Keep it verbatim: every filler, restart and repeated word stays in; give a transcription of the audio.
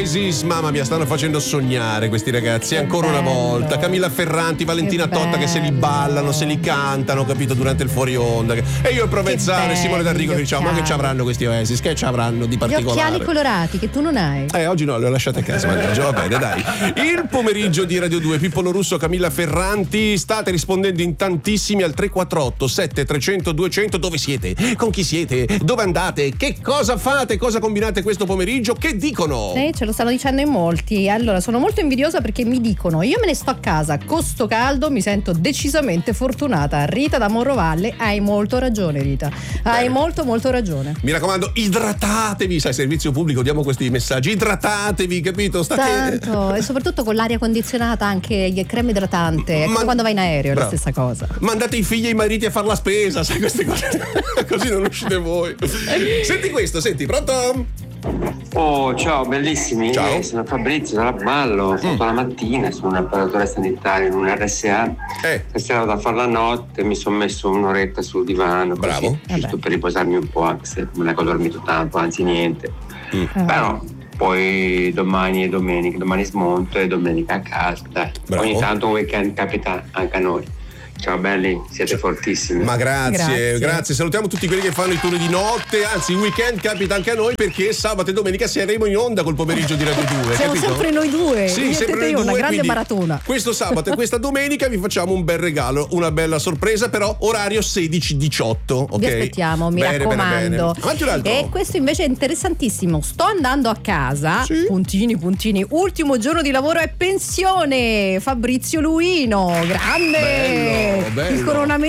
Oasis, mamma mia, stanno facendo sognare questi ragazzi, ancora una volta. Camilla Ferranti, Valentina Totta che se li ballano, se li cantano, capito, durante il fuori onda. E io il Provenzale, Simone D'Arrigo che diciamo, ma che ci avranno questi Oasis? Che ci avranno di particolare? Gli occhiali colorati che tu non hai. Eh, oggi no, li ho lasciati a casa, mannaggia, va bene, dai. Il pomeriggio di Radio due, Pippolo Russo, Camilla Ferranti, state rispondendo in tantissimi al tre quattro otto sette trecento duecento. Dove siete? Con chi siete? Dove andate? Che cosa fate? Cosa combinate questo pomeriggio? Che dicono? Eh, ce lo stanno dicendo in molti. Allora, sono molto invidiosa perché mi dicono: io me ne sto a casa con sto caldo, mi sento decisamente fortunata. Rita da Morrovalle, hai molto ragione, Rita. Hai Bene. molto molto ragione. Mi raccomando, idratatevi, sai, servizio pubblico, diamo questi messaggi. Idratatevi, capito? State... Tanto, e soprattutto con l'aria condizionata, anche crema idratante. Ma... quando vai in aereo è la stessa cosa. Mandate i figli e i mariti a fare la spesa, sai, queste cose. Così non uscite voi. Senti questo, senti, pronto? Oh, ciao, bellissimi. Ciao. Sono Fabrizio dalla Ballo. Ho fatto mm. la mattina, sono un operatore sanitario in un R S A. Eh. Stasera vado a fare la notte, mi sono messo un'oretta sul divano. Bravo. Così, giusto per riposarmi un po', anche se non è che ho dormito tanto, anzi niente. Mm. Però poi domani è domenica, domani smonto e domenica a casa. Dai. Ogni tanto un weekend capita anche a noi. Ciao belli, siete fortissimi. Ma grazie, grazie, grazie. Salutiamo tutti quelli che fanno i turni di notte. Anzi, il weekend capita anche a noi, perché sabato e domenica saremo in onda col pomeriggio di Radio due. Siamo capito? sempre noi due. Sì, sempre noi io, due. Una grande quindi maratona. Questo sabato e questa domenica vi facciamo un bel regalo, una bella sorpresa, però orario sedici diciotto. Okay? Vi aspettiamo, mi bene, raccomando. Bene, bene. E questo invece è interessantissimo. Sto andando a casa. Sì. Puntini, puntini. Ultimo giorno di lavoro è pensione. Fabrizio Luino, grande. Bello, bello. Il coronamento